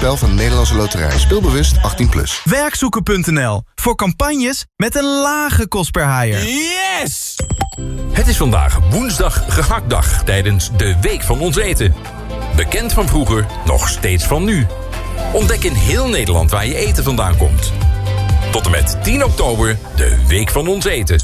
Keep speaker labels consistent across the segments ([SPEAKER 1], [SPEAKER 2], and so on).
[SPEAKER 1] spel van de Nederlandse Loterij. Speelbewust 18+.
[SPEAKER 2] Werkzoeken.nl. Voor campagnes met een lage kost per haaier.
[SPEAKER 3] Yes! Het is vandaag woensdag gehaktdag tijdens de Week van Ons Eten. Bekend van vroeger, nog steeds van nu. Ontdek in heel Nederland waar je eten vandaan komt. Tot en met 10 oktober de Week van Ons Eten.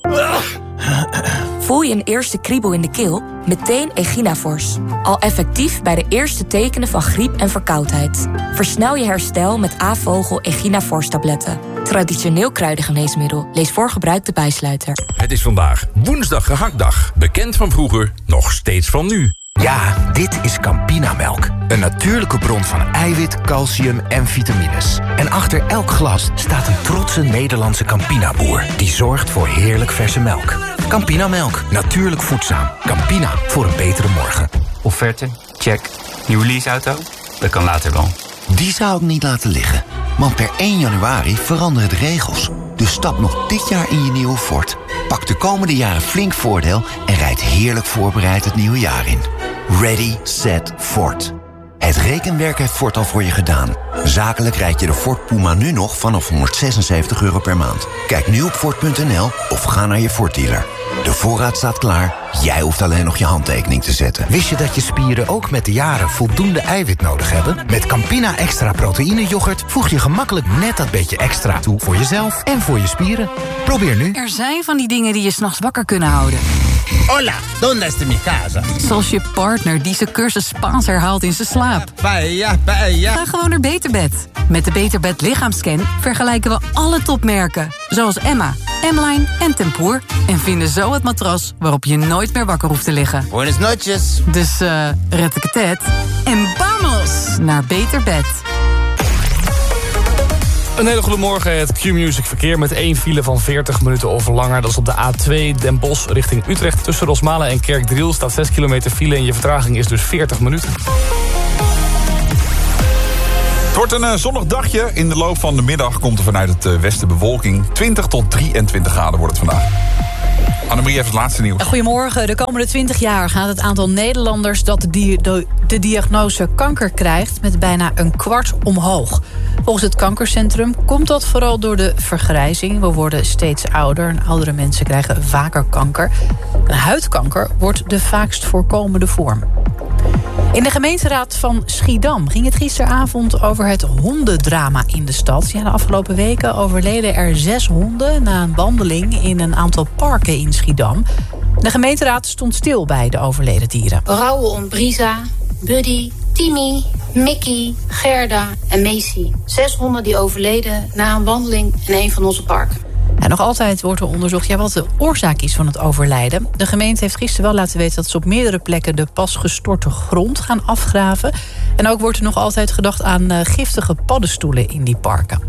[SPEAKER 4] Voel je een eerste kriebel in de keel? Meteen Echinafors. Al effectief bij de eerste tekenen van griep en verkoudheid. Versnel je herstel met A-vogel Echinafors-tabletten. Traditioneel kruidengeneesmiddel. Lees voor gebruik de bijsluiter.
[SPEAKER 3] Het is vandaag woensdag gehaktdag. Bekend van vroeger, nog steeds van nu.
[SPEAKER 5] Ja, dit is Campinamelk. Een natuurlijke bron van eiwit, calcium en vitamines. En achter elk glas staat een trotse Nederlandse Campina-boer... die zorgt voor heerlijk verse melk. Campinamelk, natuurlijk voedzaam. Campina, voor een betere morgen.
[SPEAKER 6] Offerte? Check. Nieuwe leaseauto? Dat kan later wel.
[SPEAKER 7] Die zou ik niet laten liggen. Want per 1 januari veranderen de regels. Dus stap nog dit jaar in je nieuwe Ford. Pak de komende jaren flink voordeel... en rijd heerlijk voorbereid het nieuwe jaar in. Ready, set, Ford. Het rekenwerk heeft Ford al voor je gedaan. Zakelijk rijd je de Ford Puma nu nog vanaf €176 per maand. Kijk nu op Ford.nl of ga naar je Ford-dealer. De voorraad staat klaar, jij hoeft alleen nog je handtekening te zetten.
[SPEAKER 5] Wist je dat je spieren ook met de jaren voldoende eiwit nodig hebben? Met Campina Extra Proteïne Yoghurt voeg je gemakkelijk net dat beetje extra toe... voor jezelf en voor je spieren. Probeer nu.
[SPEAKER 8] Er zijn van die dingen die je 's nachts wakker kunnen houden.
[SPEAKER 9] Hola, ¿dónde está mi casa?
[SPEAKER 8] Zoals je partner die zijn cursus Spaans herhaalt in zijn slaap.
[SPEAKER 9] Paella, paella.
[SPEAKER 8] Ga gewoon naar Beterbed. Met de Beterbed lichaamscan vergelijken we alle topmerken. Zoals Emma, M-Line en Tempoor. En vinden zo het matras waarop je nooit meer wakker hoeft te liggen.
[SPEAKER 9] Buenas noches.
[SPEAKER 8] Dus red ik het et en vamos naar Beterbed.
[SPEAKER 10] Een hele goede morgen, het Q-Music verkeer met 1 file van 40 minuten of langer. Dat is op de A2 Den Bosch richting Utrecht. Tussen Rosmalen en Kerkdriel staat 6 kilometer file en je vertraging is dus 40 minuten.
[SPEAKER 11] Het wordt een zonnig dagje. In de loop van de middag komt er vanuit het westen bewolking. 20 tot 23 graden wordt het vandaag. Annemarie heeft het laatste nieuws.
[SPEAKER 12] Goedemorgen. De komende 20 jaar gaat het aantal Nederlanders dat de diagnose kanker krijgt met bijna een kwart omhoog. Volgens het kankercentrum komt dat vooral door de vergrijzing. We worden steeds ouder en oudere mensen krijgen vaker kanker. En huidkanker wordt de vaakst voorkomende vorm. In de gemeenteraad van Schiedam ging het gisteravond over het hondendrama in de stad. Ja, de afgelopen weken overleden er 6 honden na een wandeling in een aantal parken in Schiedam. De gemeenteraad stond stil bij de overleden dieren.
[SPEAKER 13] We rouwen om Brisa, Buddy, Timmy, Mickey, Gerda en Macy. 6 honden die overleden na een wandeling in een van onze parken.
[SPEAKER 12] En nog altijd wordt er onderzocht wat de oorzaak is van het overlijden. De gemeente heeft gisteren wel laten weten dat ze op meerdere plekken de pas gestorte grond gaan afgraven. En ook wordt er nog altijd gedacht aan giftige paddenstoelen in die parken.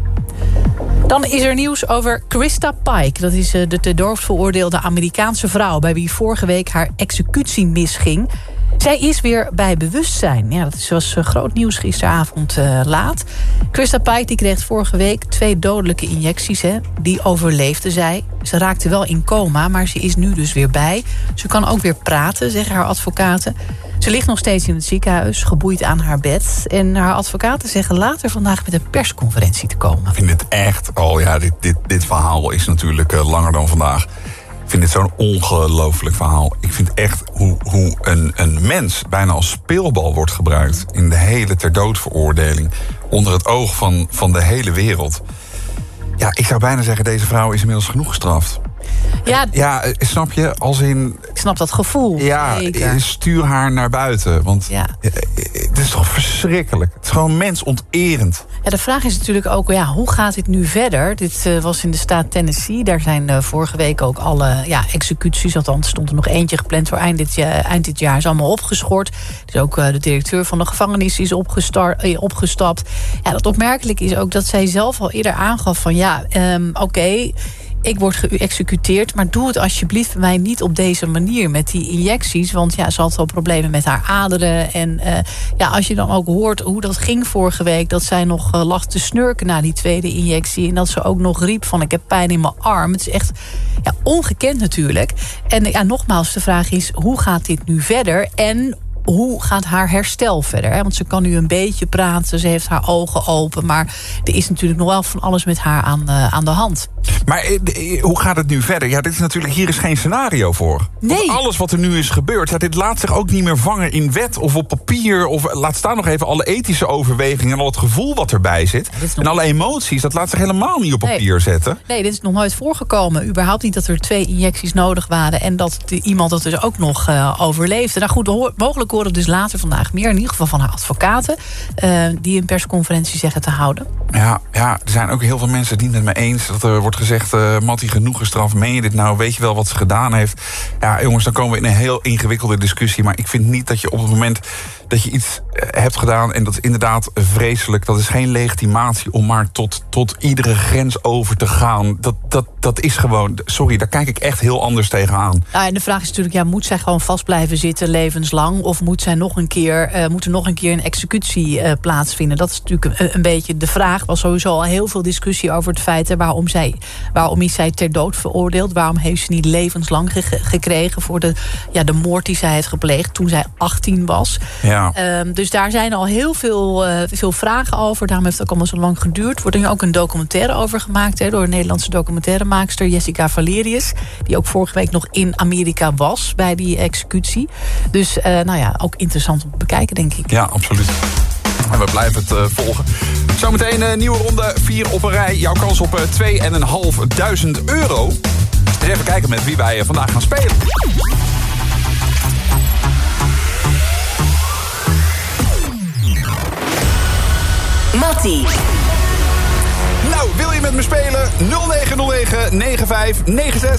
[SPEAKER 12] Dan is er nieuws over Krista Pike. Dat is de ter dood veroordeelde Amerikaanse vrouw bij wie vorige week haar executie misging. Zij is weer bij bewustzijn. Ja, dat was groot nieuws gisteravond laat. Krista Pike die kreeg vorige week 2 dodelijke injecties. Die overleefde zij. Ze raakte wel in coma, maar ze is nu dus weer bij. Ze kan ook weer praten, zeggen haar advocaten. Ze ligt nog steeds in het ziekenhuis, geboeid aan haar bed. En haar advocaten zeggen later vandaag met een persconferentie te komen.
[SPEAKER 11] Ik vind het echt... dit verhaal is natuurlijk langer dan vandaag. Ik vind dit zo'n ongelooflijk verhaal. Ik vind echt hoe een mens bijna als speelbal wordt gebruikt in de hele ter dood veroordeling. Onder het oog van de hele wereld. Ja, ik zou bijna zeggen, deze vrouw is inmiddels genoeg gestraft. Ja, snap je? Als in...
[SPEAKER 12] Ik snap dat gevoel.
[SPEAKER 11] Ja, zeker. Stuur haar naar buiten. Want het is toch verschrikkelijk. Het is gewoon mensonterend.
[SPEAKER 12] Ja, de vraag is natuurlijk ook, hoe gaat dit nu verder? Dit was in de staat Tennessee. Daar zijn vorige week ook alle executies. Althans, stond er nog eentje gepland voor eind dit jaar. Is allemaal opgeschort. Dus ook de directeur van de gevangenis is opgestapt. Ja, dat opmerkelijk is ook dat zij zelf al eerder aangaf van oké, ik word geëxecuteerd, maar doe het alsjeblieft bij mij niet op deze manier met die injecties. Want ze had wel problemen met haar aderen. En als je dan ook hoort hoe dat ging vorige week, dat zij nog lag te snurken na die tweede injectie. En dat ze ook nog riep van ik heb pijn in mijn arm. Het is echt ongekend natuurlijk. En nogmaals, de vraag is, hoe gaat dit nu verder? En hoe gaat haar herstel verder? Hè? Want ze kan nu een beetje praten, ze heeft haar ogen open, maar er is natuurlijk nog wel van alles met haar aan de hand.
[SPEAKER 11] Maar hoe gaat het nu verder? Ja, dit is natuurlijk, hier is geen scenario voor.
[SPEAKER 12] Nee.
[SPEAKER 11] Want alles wat er nu is gebeurd, dit laat zich ook niet meer vangen in wet of op papier. Of laat staan nog even alle ethische overwegingen en al het gevoel wat erbij zit. En alle emoties, dat laat zich helemaal niet op papier zetten.
[SPEAKER 12] Nee, dit is nog nooit voorgekomen. Überhaupt niet dat er 2 injecties nodig waren en dat iemand dat dus ook nog overleefde. Nou goed, mogelijk horen we dus later vandaag meer, in ieder geval van haar advocaten, die een persconferentie zeggen te houden.
[SPEAKER 11] Ja, er zijn ook heel veel mensen die het met me eens. Dat er wordt gezegd, Mattie, genoeg gestraft. Meen je dit nou? Weet je wel wat ze gedaan heeft? Ja, jongens, dan komen we in een heel ingewikkelde discussie. Maar ik vind niet dat je op het moment dat je iets hebt gedaan, en dat is inderdaad vreselijk, dat is geen legitimatie om maar tot iedere grens over te gaan. Dat is gewoon, sorry, daar kijk ik echt heel anders tegenaan.
[SPEAKER 12] Nou, en de vraag is natuurlijk, moet zij gewoon vast blijven zitten levenslang? Of moet er nog een keer een executie plaatsvinden? Dat is natuurlijk een beetje de vraag. Er was sowieso al heel veel discussie over het feit waarom is zij ter dood veroordeeld? Waarom heeft ze niet levenslang gekregen voor de moord die zij heeft gepleegd toen zij 18 was? Ja. Dus daar zijn al heel veel vragen over. Daarom heeft het ook allemaal zo lang geduurd. Er wordt er ook een documentaire over gemaakt door een Nederlandse documentairemaakster Jessica Valerius, die ook vorige week nog in Amerika was bij die executie. Dus ook interessant om te bekijken, denk ik.
[SPEAKER 11] Ja, absoluut. En we blijven het volgen. Zometeen een nieuwe ronde, 4 op een rij. Jouw kans op €2.500. Dus even kijken met wie wij vandaag gaan spelen.
[SPEAKER 14] Mattie.
[SPEAKER 11] Nou, wil je met me spelen? 0909-9596.